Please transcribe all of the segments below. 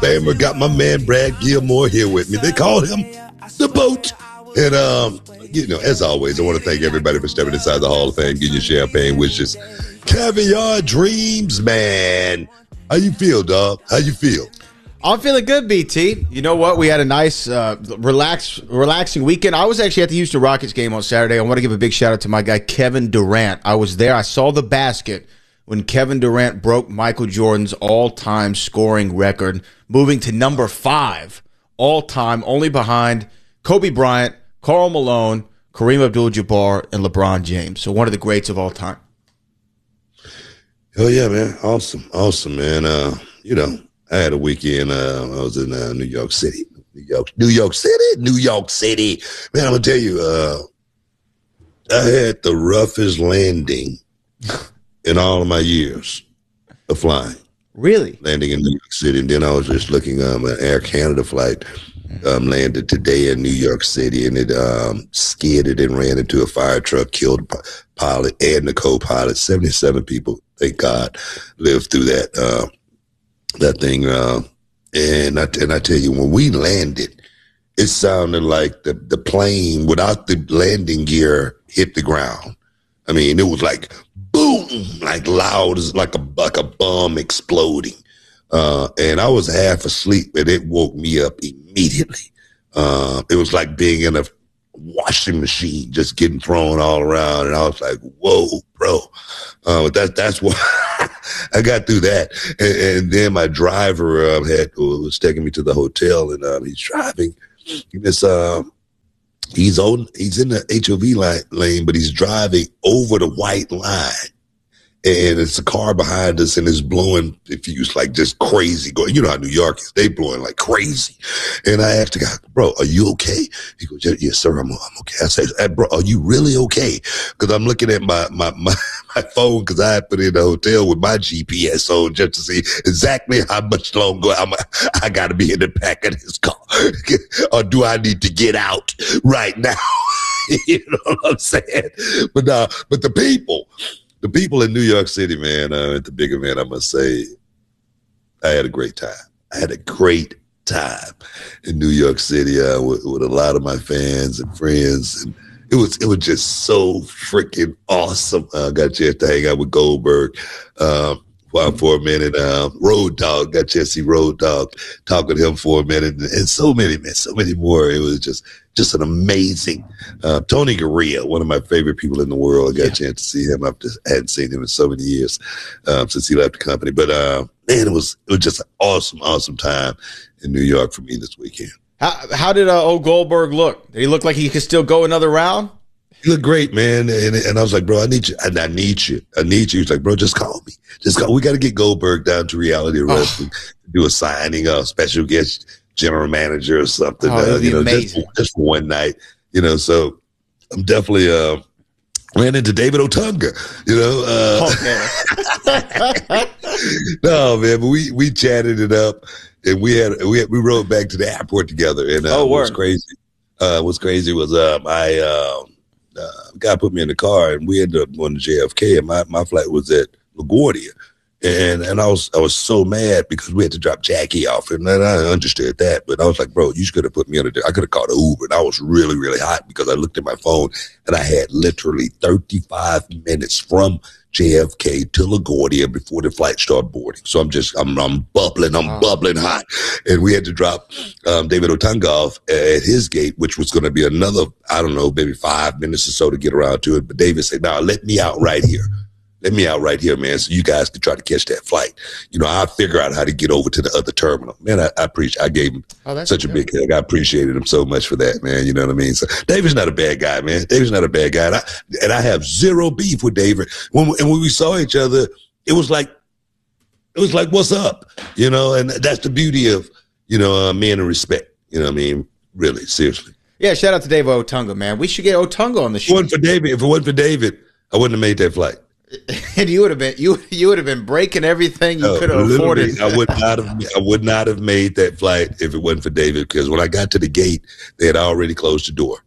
Bama. Got my man Brad Gilmore here with me. They call him the Boat. And, as always, I want to thank everybody for stepping inside the Hall of Fame, getting your champagne wishes. Caviar Dreams, man. How you feel, dog? How you feel? I'm feeling good, BT. You know what? We had a nice, relaxing weekend. I was actually at the Houston Rockets game on Saturday. I want to give a big shout out to my guy, Kevin Durant. I was there. I saw the basket when Kevin Durant broke Michael Jordan's all-time scoring record, moving to number 5 all-time, only behind Kobe Bryant, Karl Malone, Kareem Abdul-Jabbar, and LeBron James. So one of the greats of all time. Oh, yeah, man. Awesome, man. I had a weekend. I was in New York City. New York City. Man, I'm going to tell you, I had the roughest landing in all of my years of flying. Really? Landing in New York City. And then I was just looking at an Air Canada flight. Landed today in New York City, and it skidded and ran into a fire truck, killed the pilot and the co-pilot. 77 people, thank God, lived through that thing. And I tell you, when we landed, it sounded like the plane without the landing gear hit the ground. I mean, it was like boom, like loud as like a bomb exploding. And I was half asleep, and it woke me up immediately. It was like being in a washing machine, just getting thrown all around. And I was like, whoa, bro. That's why I got through that. And then my driver was taking me to the hotel, and he's driving. He's in the HOV lane, but he's driving over the white line. And it's a car behind us, and it's blowing fuse like just crazy. Going, you know how New York is, they blowing like crazy. And I asked the guy, bro, are you okay? He goes, yes, sir, I'm okay. I said, hey, bro, are you really okay? Because I'm looking at my phone, because I had put in the hotel with my GPS on just to see exactly how much longer I got to be in the back of this car. Or do I need to get out right now? You know what I'm saying? But the people in New York City, man, at the big event, I must say, I had a great time. I had a great time in New York City with a lot of my fans and friends, and it was just so freaking awesome. I got a chance to hang out with Goldberg for a minute. Road Dogg, got a chance to see Road Dogg, talk with him for a minute, and so many more. It was just an amazing. Tony Gurria, one of my favorite people in the world. I got a chance to see him. I hadn't seen him in so many years since he left the company. But man, it was just an awesome time in New York for me this weekend. How did old Goldberg look? Did he look like he could still go another round? He looked great, man. And I was like, bro, I need you. I need you. He's like, bro, just call me. We got to get Goldberg down to Reality Wrestling, do a signing, a special guest general manager or something, just for one night, so I'm definitely, ran into David Otunga, No, man, but we chatted it up, and we rode back to the airport together, and what's crazy was guy put me in the car, and we ended up going to JFK, and my flight was at LaGuardia. And I was so mad because we had to drop Jackie off, and I understood that, but I was like, bro, you could have put me on I could have called an Uber, and I was really, really hot because I looked at my phone, and I had literally 35 minutes from JFK to LaGuardia before the flight started boarding. So I'm bubbling hot, and we had to drop David Otunga off at his gate, which was going to be another, I don't know, maybe 5 minutes or so to get around to it. But David said, "No, let me out right here." Let me out right here, man, so you guys can try to catch that flight. I'll figure out how to get over to the other terminal. Man, I gave him such a big hug. I appreciated him so much for that, man. You know what I mean? So David's not a bad guy, man. David's not a bad guy. And I have zero beef with David. When we saw each other, it was like, what's up? And that's the beauty of, men and respect. You know what I mean? Really, seriously. Yeah, shout out to David Otunga, man. We should get Otunga on the show. If it wasn't for David, I wouldn't have made that flight. And you would have been breaking everything you could have afforded. I would not have made that flight if it wasn't for David, because when I got to the gate, they had already closed the door,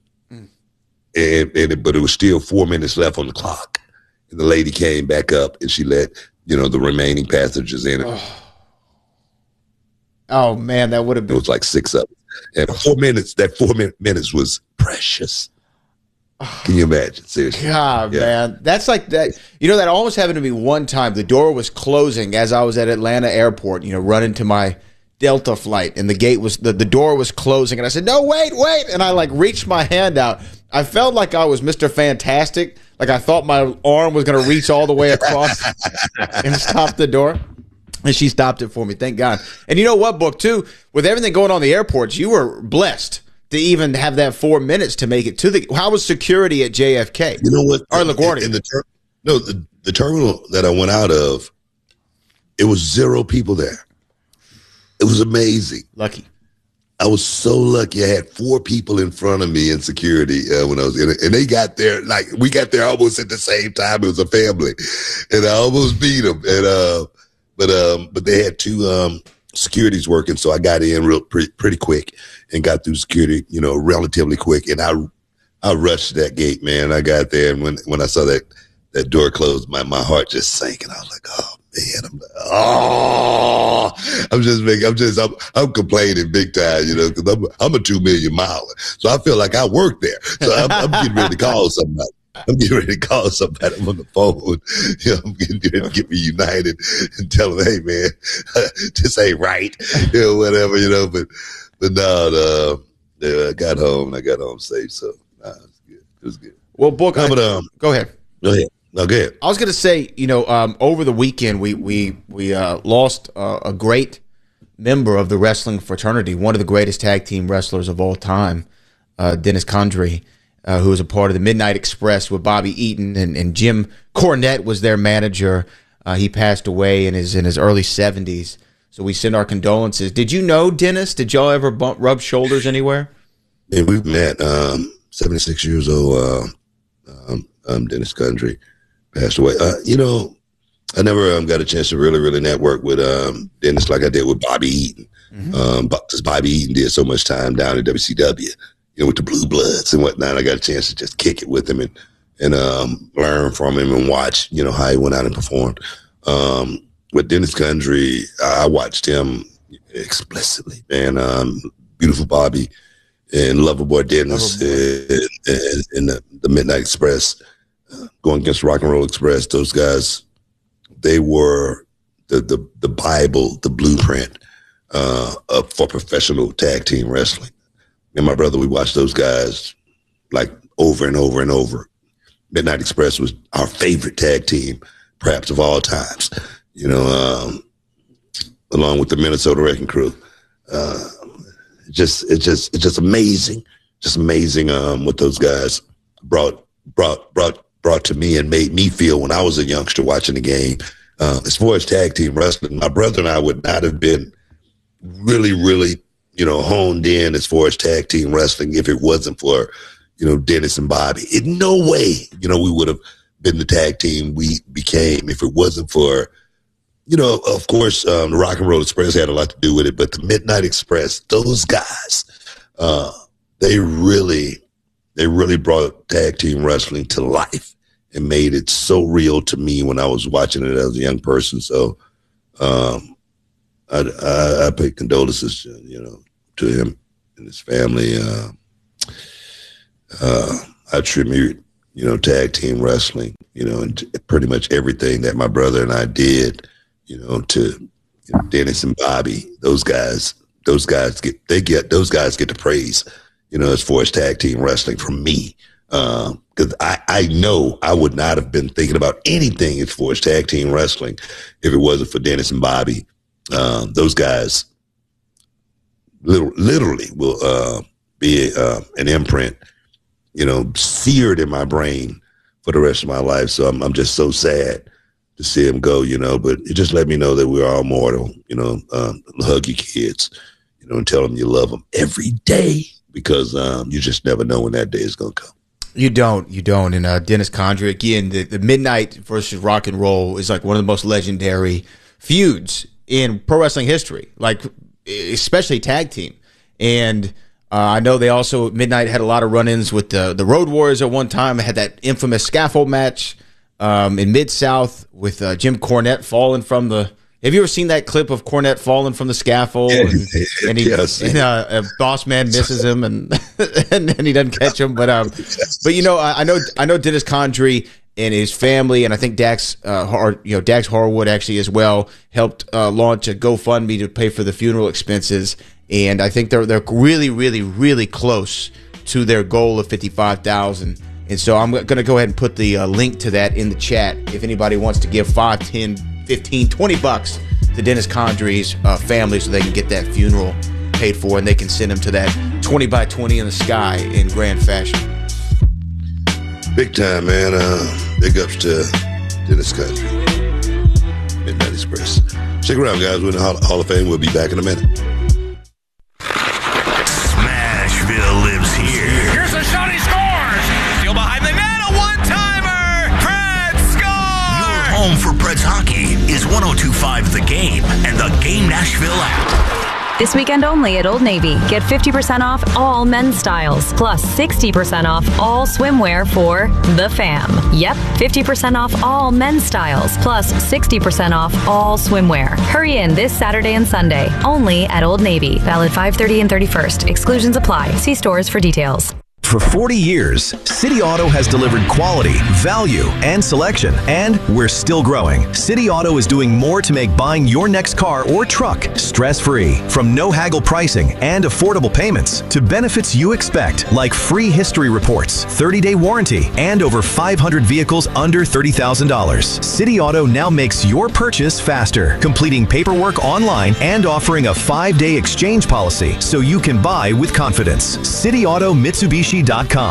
but it was still 4 minutes left on the clock, and the lady came back up and she let the remaining passengers in. Oh man, that would have It been. was like 6 of us. And 4 minutes, that 4 minutes was precious. Can you imagine? Seriously. God, Yeah. man, that's like that. You know, that almost happened to me one time. The door was closing as I was at Atlanta Airport. You know, running to my Delta flight, and the door was closing, and I said, "No, wait!" And I like reached my hand out. I felt like I was Mr. Fantastic. Like I thought my arm was going to reach all the way across and stop the door. And she stopped it for me. Thank God. And you know what, Book, too? With everything going on in the airports, you were blessed to even have that 4 minutes to make it to the. How was security at JFK? You know what? Or LaGuardia? The terminal that I went out of, it was 0 people there. It was amazing. Lucky. I was so lucky. I had 4 people in front of me in security when I was in it. And they got there, like, we got there almost at the same time. It was a family. And I almost beat them. And, but they had 2 securities working. So I got in pretty quick and got through security, you know, relatively quick. And I rushed that gate, man. I got there. And when I saw that door closed, my heart just sank. And I was like, oh, man, I'm complaining big time, you know, because I'm a 2 million miler. So I feel like I work there. So I'm getting ready to call somebody. I'm on the phone. You know, I'm getting ready to get me United and tell them, hey, man, this ain't right. You know, whatever, you know, but no, I got home safe. So it was good. Well, Book, go ahead. Go ahead. No, go ahead. I was going to say, you know, over the weekend, we lost a great member of the wrestling fraternity, one of the greatest tag team wrestlers of all time, Dennis Condrey, who was a part of the Midnight Express with Bobby Eaton, and Jim Cornette was their manager. He passed away in his early 70s. So we send our condolences. Did you know Dennis? Did y'all ever rub shoulders anywhere? Yeah, we've met. 76 years old. Dennis Condrey passed away. You know, I never got a chance to really network with Dennis like I did with Bobby Eaton. Because Bobby Eaton did so much time down at WCW, you know, with the Blue Bloods and whatnot. I got a chance to just kick it with him and learn from him and watch, you know, how he went out and performed. With Dennis Condrey, I watched him explicitly, man. Beautiful Bobby and Loverboy Dennis and the Midnight Express, going against Rock and Roll Express. Those guys, they were the Bible, the blueprint for professional tag team wrestling. Me and my brother, we watched those guys like over and over and over. Midnight Express was our favorite tag team, perhaps of all times. You know, along with the Minnesota Wrecking Crew. It's just amazing. Just amazing what those guys brought to me and made me feel when I was a youngster watching the game. As far as tag team wrestling, my brother and I would not have been really, you know, honed in as far as tag team wrestling if it wasn't for, you know, Dennis and Bobby. In no way, you know, we would have been the tag team we became if it wasn't for, you know, of course, the Rock and Roll Express had a lot to do with it, but the Midnight Express, those guys, they really brought tag team wrestling to life and made it so real to me when I was watching it as a young person. So I pay condolences, you know, to him and his family. I tribute, you know, tag team wrestling, you know, and pretty much everything that my brother and I did, you know, to you know, Dennis and Bobby. Those guys get the praise, you know, as far as tag team wrestling from me. Because I know I would not have been thinking about anything as far as tag team wrestling if it wasn't for Dennis and Bobby. Those guys literally will be an imprint, you know, seared in my brain for the rest of my life. So I'm just so sad to see him go, you know, but it just let me know that we're all mortal, you know. Hug your kids, you know, and tell them you love them every day, because you just never know when that day is going to come. You don't. And Dennis Condrey, again, the Midnight versus Rock and Roll is like one of the most legendary feuds in pro wrestling history, like especially tag team. And I know they also, Midnight had a lot of run-ins with the Road Warriors at one time. They had that infamous scaffold match in Mid-South with Jim Cornette falling from the Have you ever seen that clip of Cornette falling from the scaffold and boss man misses him and and he doesn't catch him? But I know Dennis Condrey and his family, and I think Dax Harwood actually as well helped launch a GoFundMe to pay for the funeral expenses, and I think they're really, really, really close to their goal of $55,000. And so I'm going to go ahead and put the link to that in the chat if anybody wants to give $5, $10, $15, $20 to Dennis Condrey's family so they can get that funeral paid for and they can send him to that 20 by 20 in the sky in grand fashion. Big time, man. Big ups to Dennis Condrey. Midnight Express. Stick around, guys. We're in the Hall of Fame. We'll be back in a minute. Smashville lives here. Here's a shot. He scores. Still behind the net. A one-timer. Preds score. Your home for Preds hockey is 102.5 The Game and the Game Nashville app. This weekend only at Old Navy. Get 50% off all men's styles, plus 60% off all swimwear for the fam. Yep, 50% off all men's styles, plus 60% off all swimwear. Hurry in this Saturday and Sunday, only at Old Navy. Valid 5/30 and 31st. Exclusions apply. See stores for details. For 40 years, City Auto has delivered quality, value, and selection, and we're still growing. City Auto is doing more to make buying your next car or truck stress-free. From no haggle pricing and affordable payments to benefits you expect, like free history reports, 30-day warranty, and over 500 vehicles under $30,000. City Auto now makes your purchase faster, completing paperwork online and offering a 5-day exchange policy so you can buy with confidence. City Auto Mitsubishi.com,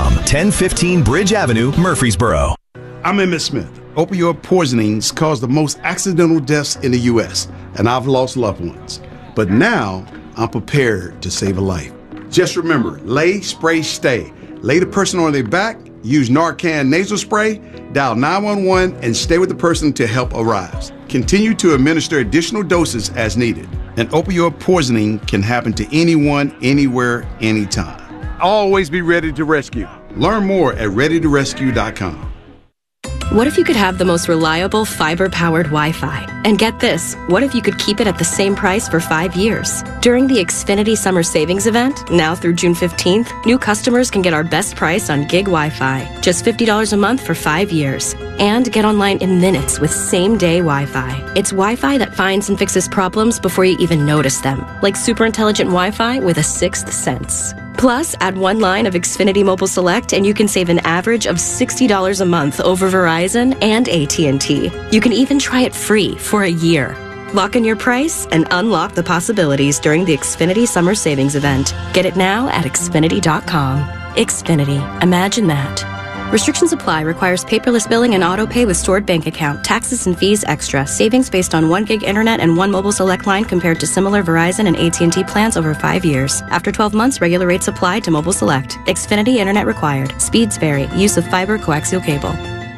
1015 Bridge Avenue, Murfreesboro. I'm Emmett Smith. Opioid poisonings cause the most accidental deaths in the U.S., and I've lost loved ones. But now, I'm prepared to save a life. Just remember, lay, spray, stay. Lay the person on their back, use Narcan nasal spray, dial 911, and stay with the person until help arrives. Continue to administer additional doses as needed. An opioid poisoning can happen to anyone, anywhere, anytime. Always be ready to rescue. Learn more at readytorescue.com. What if you could have the most reliable fiber-powered Wi-Fi? And get this, what if you could keep it at the same price for 5 years? During the Xfinity Summer Savings Event, now through June 15th, new customers can get our best price on gig Wi-Fi, just $50 a month for 5 years. And get online in minutes with same-day Wi-Fi. It's Wi-Fi that finds and fixes problems before you even notice them, like super intelligent Wi-Fi with a sixth sense. Plus, add one line of Xfinity Mobile Select and you can save an average of $60 a month over Verizon and AT&T. You can even try it free for a year. Lock in your price and unlock the possibilities during the Xfinity Summer Savings Event. Get it now at Xfinity.com. Xfinity. Imagine that. Restrictions apply. Requires paperless billing and auto pay with stored bank account. Taxes and fees extra. Savings based on 1 gig internet and 1 mobile select line compared to similar Verizon and AT&T plans over 5 years. After 12 months, regular rates apply to mobile select. Xfinity internet required. Speeds vary. Use of fiber coaxial cable.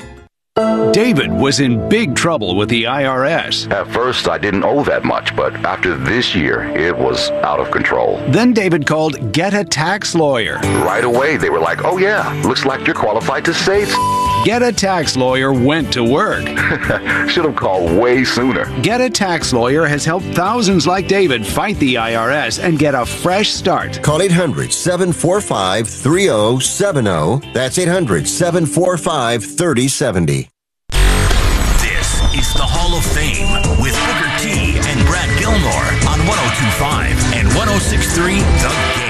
David was in big trouble with the IRS. At first, I didn't owe that much, but after this year, it was out of control. Then David called Get a Tax Lawyer. Right away, they were like, oh yeah, looks like you're qualified to save. Get a Tax Lawyer went to work. Should have called way sooner. Get a Tax Lawyer has helped thousands like David fight the IRS and get a fresh start. Call 800-745-3070. That's 800-745-3070. This is the Hall of Fame with Booker T and Brad Gilmore on 102.5 and 106.3 The